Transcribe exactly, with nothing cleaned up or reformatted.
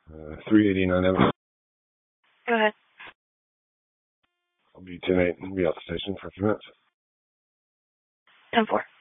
Uh, three eighty-nine Evans. Go ahead. I'll be ten eight and be out the station for a few minutes. ten four.